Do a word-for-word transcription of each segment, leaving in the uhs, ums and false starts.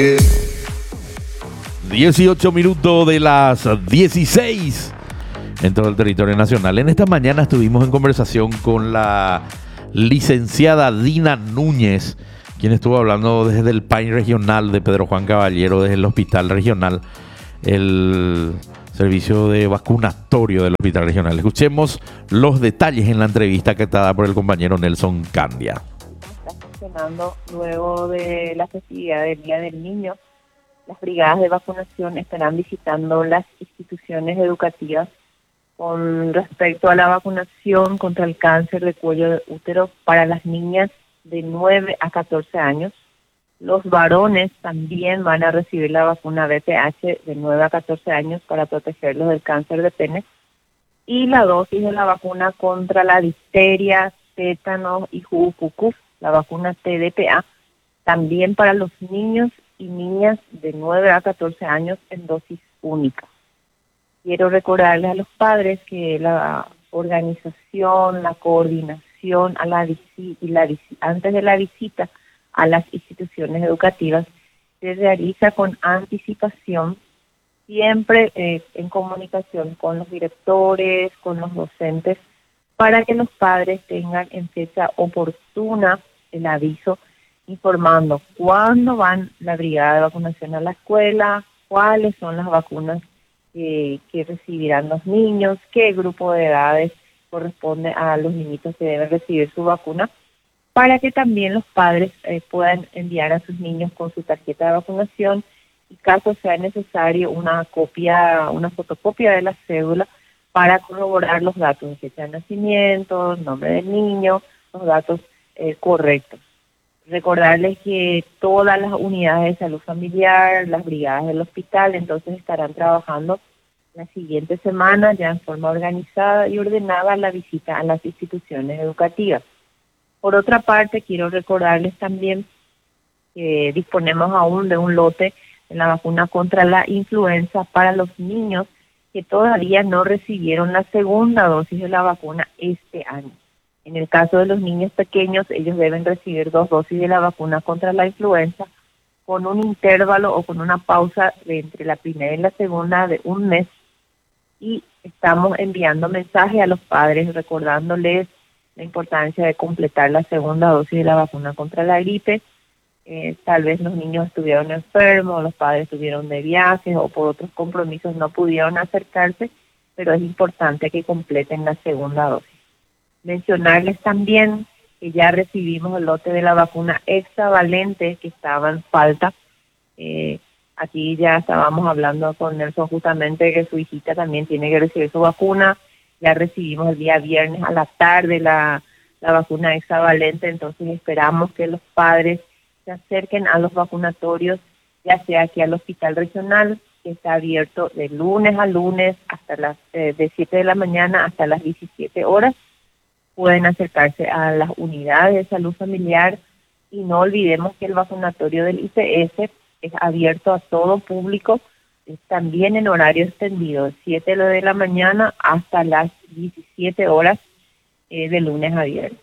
dieciocho minutos de las dieciséis en todo el territorio nacional. En esta mañana estuvimos en conversación con la licenciada Dina Núñez, quien estuvo hablando desde el P A I regional de Pedro Juan Caballero, desde el hospital regional, el servicio de vacunatorio del hospital regional. Escuchemos los detalles en la entrevista que está dada por el compañero Nelson Candia. Está funcionando luego de la festividad del Día del Niño. Las brigadas de vacunación estarán visitando las instituciones educativas con respecto a la vacunación contra el cáncer de cuello de útero para las niñas de nueve a catorce años. Los varones también van a recibir la vacuna B P H de nueve a catorce años para protegerlos del cáncer de pene. Y la dosis de la vacuna contra la difteria, tétanos y jubucucuf, la vacuna T D P A, también para los niños y niñas de nueve a catorce años en dosis única. Quiero recordarles a los padres que la organización, la coordinación a la visi- y la visi- antes de la visita a las instituciones educativas se realiza con anticipación, siempre eh, en comunicación con los directores, con los docentes, para que los padres tengan en fecha oportuna el aviso informando cuándo van la brigada de vacunación a la escuela, cuáles son las vacunas que, que recibirán los niños, qué grupo de edades corresponde a los niñitos que deben recibir su vacuna, para que también los padres eh, puedan enviar a sus niños con su tarjeta de vacunación y caso sea necesario una copia, una fotocopia de la cédula para corroborar los datos de fecha de nacimiento, nombre del niño, los datos eh, correctos. Recordarles que todas las unidades de salud familiar, las brigadas del hospital, entonces estarán trabajando la siguiente semana ya en forma organizada y ordenada la visita a las instituciones educativas. Por otra parte, quiero recordarles también que disponemos aún de un lote en la vacuna contra la influenza para los niños que todavía no recibieron la segunda dosis de la vacuna este año. En el caso de los niños pequeños, ellos deben recibir dos dosis de la vacuna contra la influenza con un intervalo o con una pausa de entre la primera y la segunda de un mes. Y estamos enviando mensajes a los padres recordándoles la importancia de completar la segunda dosis de la vacuna contra la gripe. Eh, tal vez los niños estuvieron enfermos, los padres estuvieron de viajes o por otros compromisos no pudieron acercarse, pero es importante que completen la segunda dosis. Mencionarles también que ya recibimos el lote de la vacuna hexavalente que estaba en falta. Eh, aquí ya estábamos hablando con Nelson justamente que su hijita también tiene que recibir su vacuna. Ya recibimos el día viernes a la tarde la, la vacuna hexavalente, entonces esperamos que los padres se acerquen a los vacunatorios, ya sea aquí al hospital regional, que está abierto de lunes a lunes hasta las eh, de siete de la mañana hasta las diecisiete horas. Pueden acercarse a las unidades de salud familiar y no olvidemos que el vacunatorio del I P S es abierto a todo público, es también en horario extendido, de siete de la mañana hasta las diecisiete horas eh, de lunes a viernes.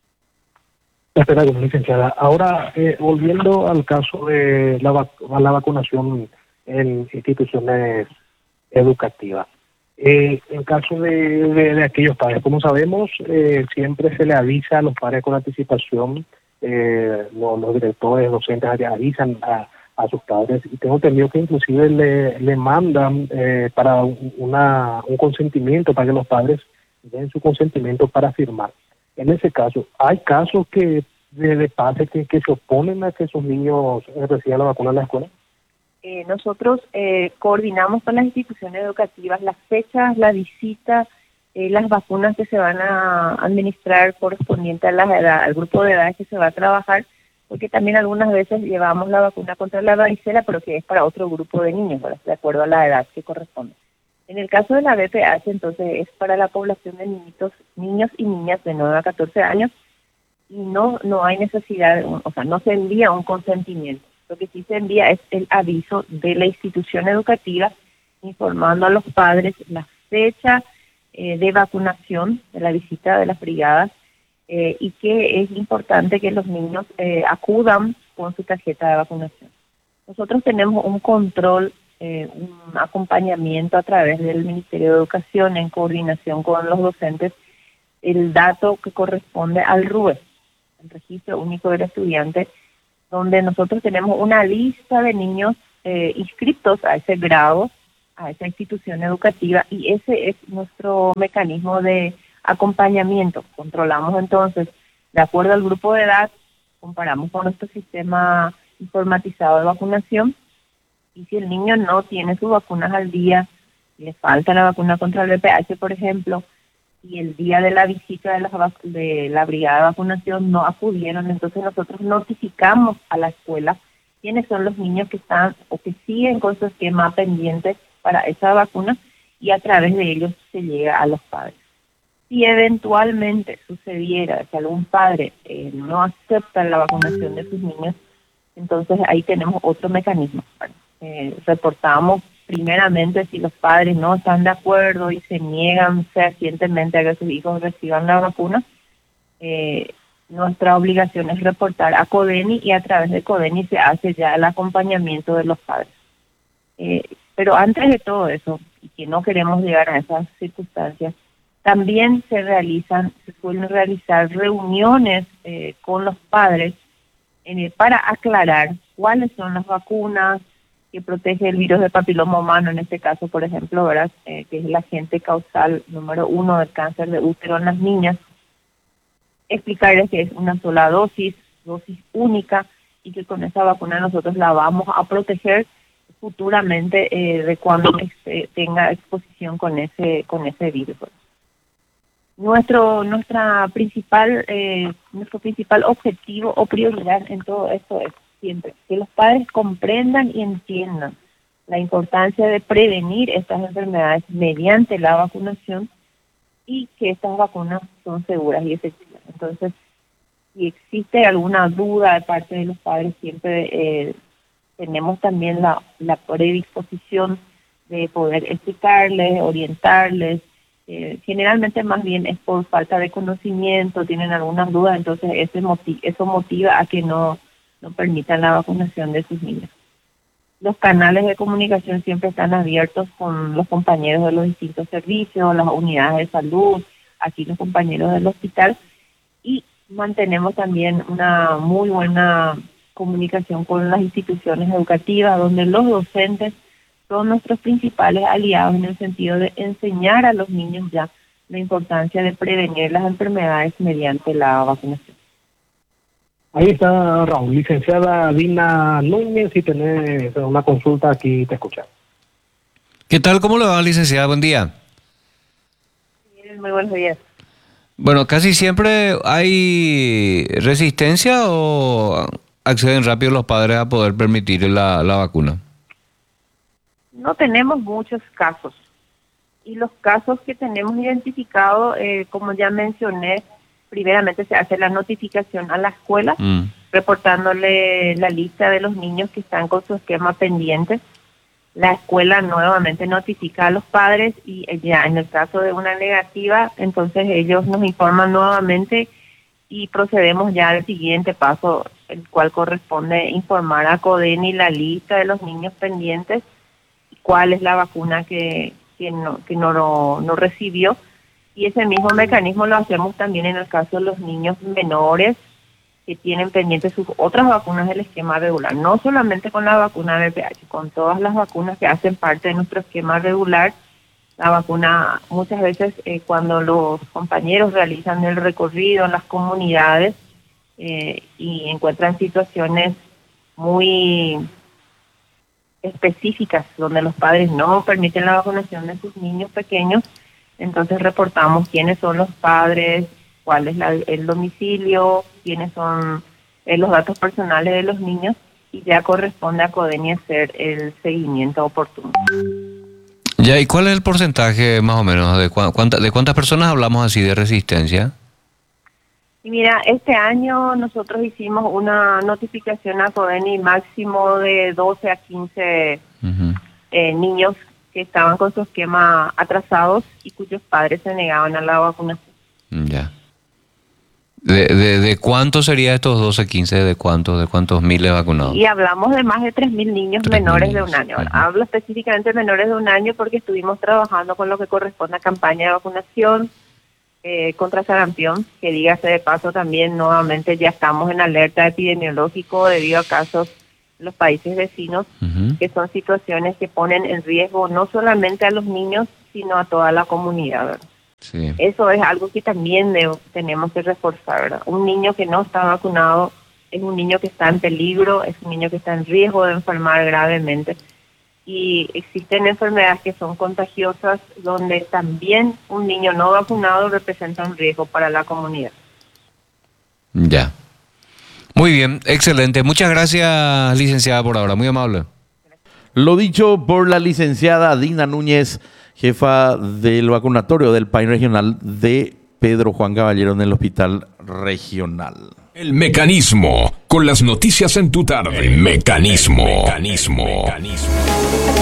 Espera, licenciada. Ahora, eh, volviendo al caso de la, vac- a la vacunación en instituciones educativas. Eh, en caso de, de, de aquellos padres, como sabemos, eh, siempre se le avisa a los padres con anticipación, eh, los, los directores, docentes avisan a, a sus padres, y tengo entendido que inclusive le, le mandan eh, para una, un consentimiento, para que los padres den su consentimiento para firmar. En ese caso, ¿hay casos que de, de padres que, que se oponen a que sus niños reciban la vacuna en la escuela? Eh, nosotros eh, coordinamos con las instituciones educativas las fechas, la visita, eh, las vacunas que se van a administrar correspondiente a la edad, al grupo de edades que se va a trabajar, porque también algunas veces llevamos la vacuna contra la varicela, pero que es para otro grupo de niños, ¿verdad? De acuerdo a la edad que corresponde. En el caso de la B P H, entonces, es para la población de niñitos, niños y niñas de nueve a catorce años, y no, no hay necesidad, o sea, no se envía un consentimiento. Lo que sí se envía es el aviso de la institución educativa informando a los padres la fecha eh, de vacunación, de la visita de las brigadas, eh, y que es importante que los niños eh, acudan con su tarjeta de vacunación. Nosotros tenemos un control, eh, un acompañamiento a través del Ministerio de Educación en coordinación con los docentes, el dato que corresponde al R U E, el Registro Único del Estudiante, donde nosotros tenemos una lista de niños eh, inscritos a ese grado, a esa institución educativa, y ese es nuestro mecanismo de acompañamiento. Controlamos entonces, de acuerdo al grupo de edad, comparamos con nuestro sistema informatizado de vacunación, y si el niño no tiene sus vacunas al día, le falta la vacuna contra el V P H, por ejemplo, y el día de la visita de la, de la brigada de vacunación no acudieron, entonces nosotros notificamos a la escuela quiénes son los niños que están o que siguen con su esquema pendiente para esa vacuna, y a través de ellos se llega a los padres. Si eventualmente sucediera que algún padre eh, no acepta la vacunación de sus niños, entonces ahí tenemos otro mecanismo. Bueno, eh, reportamos primeramente si los padres no están de acuerdo y se niegan fehacientemente a que sus hijos reciban la vacuna. Eh, nuestra obligación es reportar a CODENI, y a través de CODENI se hace ya el acompañamiento de los padres. Eh, pero antes de todo eso, y que no queremos llegar a esas circunstancias, también se realizan, se suelen realizar reuniones eh, con los padres eh, para aclarar cuáles son las vacunas que protege el virus del papiloma humano, en este caso, por ejemplo, ¿verdad? Eh, que es el agente causal número uno del cáncer de útero en las niñas. Explicarles que es una sola dosis, dosis única, y que con esa vacuna nosotros la vamos a proteger futuramente eh, de cuando este, tenga exposición con ese con ese virus. Nuestro nuestra principal eh, nuestro principal objetivo o prioridad en todo esto es siempre que los padres comprendan y entiendan la importancia de prevenir estas enfermedades mediante la vacunación, y que estas vacunas son seguras y efectivas. Entonces, si existe alguna duda de parte de los padres, siempre eh, tenemos también la, la predisposición de poder explicarles, orientarles. Eh, generalmente más bien es por falta de conocimiento, tienen algunas dudas, entonces ese motiv- eso motiva a que no, no permitan la vacunación de sus niños. Los canales de comunicación siempre están abiertos con los compañeros de los distintos servicios, las unidades de salud, aquí los compañeros del hospital, y mantenemos también una muy buena comunicación con las instituciones educativas, donde los docentes son nuestros principales aliados en el sentido de enseñar a los niños ya la importancia de prevenir las enfermedades mediante la vacunación. Ahí está Raúl, licenciada Dina Núñez, si tenés una consulta aquí te escuchamos. ¿Qué tal? ¿Cómo le va, licenciada? Buen día. Muy buenos días. Bueno, casi siempre hay resistencia o acceden rápido los padres a poder permitir la, la vacuna. No tenemos muchos casos, y los casos que tenemos identificados, eh, como ya mencioné, primeramente se hace la notificación a la escuela, mm. reportándole la lista de los niños que están con su esquema pendiente. La escuela nuevamente notifica a los padres, y ya en el caso de una negativa, entonces ellos nos informan nuevamente y procedemos ya al siguiente paso, el cual corresponde informar a CODENI la lista de los niños pendientes, cuál es la vacuna que, que, no, que no, no, no recibió. Y ese mismo mecanismo lo hacemos también en el caso de los niños menores que tienen pendientes sus otras vacunas del esquema regular, no solamente con la vacuna V P H, con todas las vacunas que hacen parte de nuestro esquema regular. La vacuna, muchas veces eh, cuando los compañeros realizan el recorrido en las comunidades eh, y encuentran situaciones muy específicas donde los padres no permiten la vacunación de sus niños pequeños, entonces reportamos quiénes son los padres, cuál es la, el domicilio, quiénes son eh, los datos personales de los niños, y ya corresponde a CODENI hacer el seguimiento oportuno. Ya, ¿y cuál es el porcentaje más o menos de, cu cuánta, de cuántas personas hablamos así de resistencia? Y mira, este año nosotros hicimos una notificación a CODENI máximo de doce a quince uh-huh. eh, niños que estaban con su esquema atrasados y cuyos padres se negaban a la vacunación. Ya. ¿De, de, de cuántos serían estos doce, quince? ¿De cuántos? ¿De cuántos miles vacunados? Y hablamos de más de tres mil niños menores de un año. Uh-huh. Hablo específicamente de menores de un año porque estuvimos trabajando con lo que corresponde a campaña de vacunación eh, contra sarampión, que dígase de paso también nuevamente ya estamos en alerta epidemiológico debido a casos en los países vecinos, uh-huh. que son situaciones que ponen en riesgo no solamente a los niños, sino a toda la comunidad, ¿verdad? Sí. Eso es algo que también de, tenemos que reforzar, ¿verdad? Un niño que no está vacunado es un niño que está en peligro, es un niño que está en riesgo de enfermar gravemente. Y existen enfermedades que son contagiosas donde también un niño no vacunado representa un riesgo para la comunidad. Ya. Muy bien, excelente. Muchas gracias, licenciada, por ahora. Muy amable. Lo dicho por la licenciada Dina Núñez, jefa del vacunatorio del P A I regional de Pedro Juan Caballero en el Hospital Regional. El Mecanismo, con las noticias en tu tarde. El Mecanismo. El Mecanismo. El Mecanismo.